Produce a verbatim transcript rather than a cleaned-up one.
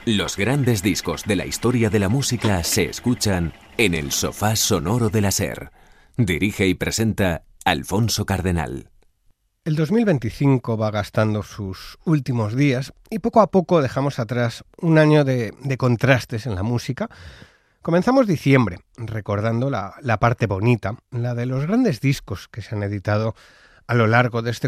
Los grandes discos de la historia de la música se escuchan en el sofá sonoro de la SER. Dirige y presenta Alfonso Cardenal. El dos mil veinticinco va gastando sus últimos días y poco a poco dejamos atrás un año de, de contrastes en la música. Comenzamos diciembre recordando la, la parte bonita, la de los grandes discos que se han editado a lo largo de este